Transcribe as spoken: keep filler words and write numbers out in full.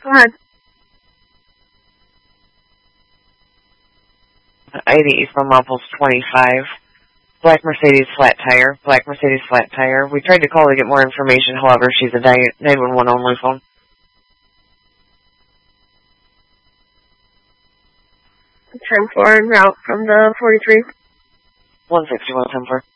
Go ahead. eighty East Monmouth twenty-five. Black Mercedes flat tire. Black Mercedes flat tire. We tried to call to get more information, however, she's a nine one one only phone. ten four en route from the forty-three. one sixty-one ten four.